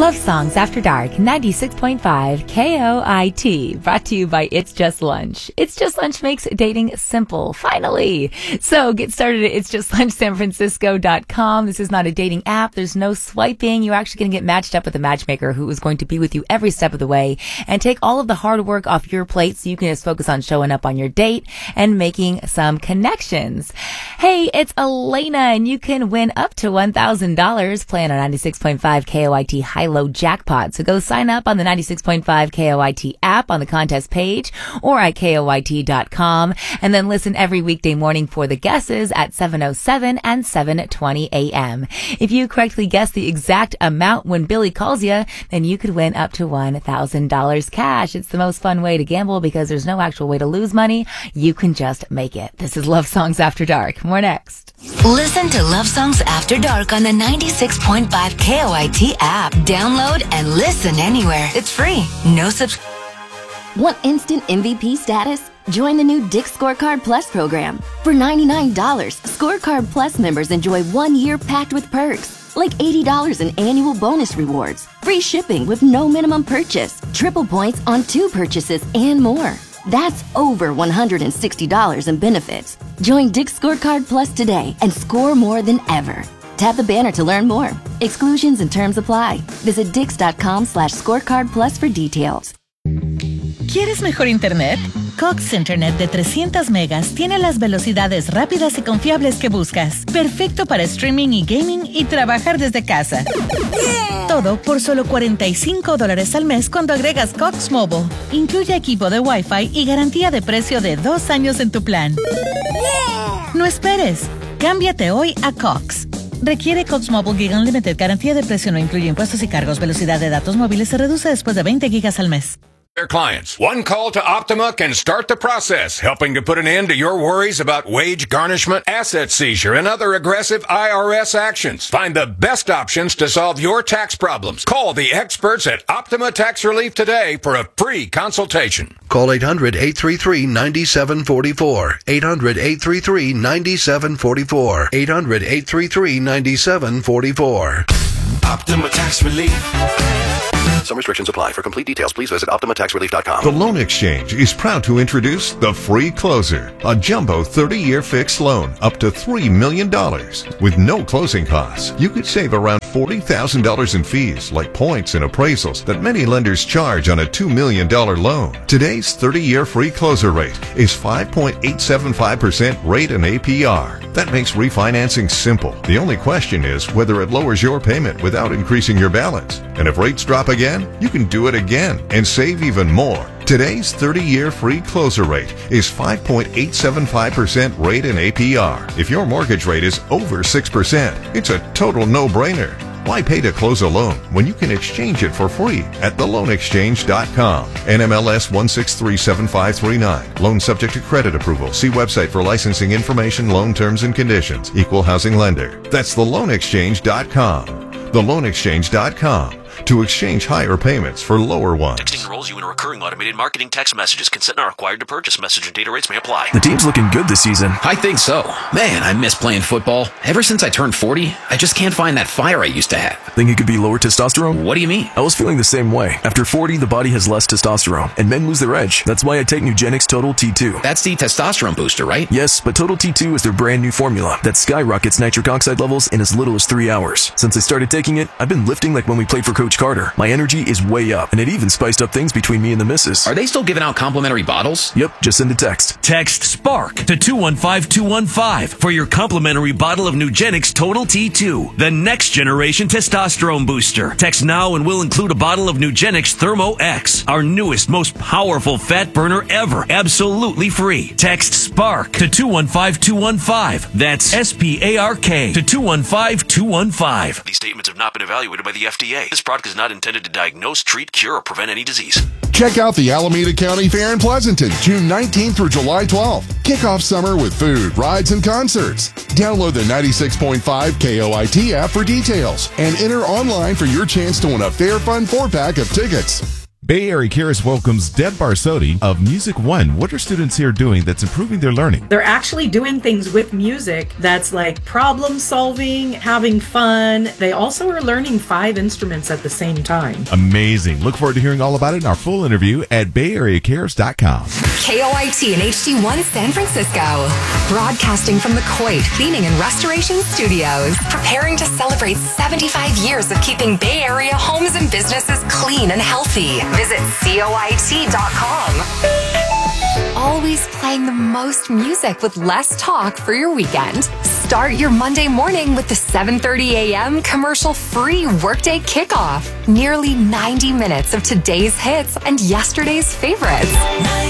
Love Songs After Dark, 96.5 KOIT, brought to you by It's Just Lunch. It's Just Lunch makes dating simple, finally. So get started at itsjustlunchsanfrancisco.com. This is not a dating app. There's no swiping. You're actually going to get matched up with a matchmaker who is going to be with you every step of the way and take all of the hard work off your plate so you can just focus on showing up on your date and making some connections. Hey, it's Elena, and you can win up to $1,000 playing on 96.5 KOIT High-Low Jackpot. So go sign up on the 96.5 KOIT app on the contest page or at KOIT.com, and then listen every weekday morning for the guesses at 7:07 and 7:20 a.m. If you correctly guess the exact amount when Billy calls you, then you could win up to $1,000 cash. It's the most fun way to gamble because there's no actual way to lose money. You can just make it. This is Love Songs After Dark. More next. Listen to Love Songs After Dark on the 96.5 KOIT app. Download and listen anywhere. It's free. No subscription. Want instant MVP status? Join the new Dick's Scorecard Plus program. For $99, Scorecard Plus members enjoy 1 year packed with perks, like $80 in annual bonus rewards, free shipping with no minimum purchase, triple points on 2 purchases, and more. That's over $160 in benefits. Join Dick's Scorecard Plus today and score more than ever. Tap the banner to learn more. Exclusions and terms apply. Visit dix.com/scorecard plus for details. ¿Quieres mejor internet? Cox Internet de 300 megas tiene las velocidades rápidas y confiables que buscas. Perfecto para streaming y gaming y trabajar desde casa. Todo por solo $45 al mes cuando agregas Cox Mobile. Incluye equipo de Wi-Fi y garantía de precio de 2 años en tu plan. No esperes. Cámbiate hoy a Cox. Requiere Cox Mobile Gig Unlimited. Garantía de precio no incluye impuestos y cargos. Velocidad de datos móviles se reduce después de 20 gigas al mes. Their clients. One call to Optima can start the process, helping to put an end to your worries about wage garnishment, asset seizure, and other aggressive IRS actions. Find the best options to solve your tax problems. Call the experts at Optima Tax Relief today for a free consultation. Call 800-833-9744. 800-833-9744. 800-833-9744. Optima Tax Relief. Some restrictions apply. For complete details, please visit OptimaTaxRelief.com. The Loan Exchange is proud to introduce the Free Closer, a jumbo 30-year fixed loan up to $3 million. With no closing costs, you could save around $40,000 in fees like points and appraisals that many lenders charge on a $2 million loan. Today's 30-year Free Closer rate is 5.875% rate and APR. That makes refinancing simple. The only question is whether it lowers your payment without increasing your balance. And if rates drop again, you can do it again and save even more. Today's 30-year Free Closer rate is 5.875% rate and APR. If your mortgage rate is over 6%, it's a total no-brainer. Why pay to close a loan when you can exchange it for free at theloanexchange.com? NMLS 1637539. Loan subject to credit approval. See website for licensing information, loan terms and conditions. Equal housing lender. That's theloanexchange.com. Theloanexchange.com. To exchange higher payments for lower ones. Texting enrolls you in a recurring automated marketing text messages. Consent not required to purchase. Message and data rates may apply. The team's looking good this season. I think so. Man, I miss playing football. Ever since I turned 40, I just can't find that fire I used to have. Think it could be lower testosterone? What do you mean? I was feeling the same way. After 40, the body has less testosterone, and men lose their edge. That's why I take Nugenix Total T2. That's the testosterone booster, right? Yes, but Total T2 is their brand new formula that skyrockets nitric oxide levels in as little as 3 hours. Since I started taking it, I've been lifting like when we played for Coach Carter. My energy is way up, and it even spiced up things between me and the missus. Are they still giving out complimentary bottles? Yep, just send a text. Text SPARK to 215215 for your complimentary bottle of Nugenix Total T2, the next generation testosterone booster. Text now and we'll include a bottle of Nugenix Thermo X, our newest, most powerful fat burner ever, absolutely free. Text SPARK to 215215. That's SPARK to 215215. These statements have not been evaluated by the FDA. This product is not intended to diagnose, treat, cure, or prevent any disease. Check out the Alameda County Fair in Pleasanton, June 19th through July 12th. Kick off summer with food, rides, and concerts. Download the 96.5 KOIT app for details and enter online for your chance to win a Fair Fun 4-pack of tickets. Bay Area Cares welcomes Deb Barsotti of Music One. What are students here doing that's improving their learning? They're actually doing things with music that's like problem solving, having fun. They also are learning 5 instruments at the same time. Amazing. Look forward to hearing all about it in our full interview at BayAreaCares.com. KOIT and HD1 San Francisco. Broadcasting from the Coit Cleaning and Restoration Studios. Preparing to celebrate 75 years of keeping Bay Area homes and businesses clean and healthy. Visit COIT.com. Always playing the most music with less talk for your weekend. Start your Monday morning with the 7:30 a.m. commercial-free Workday Kickoff. Nearly 90 minutes of today's hits and yesterday's favorites.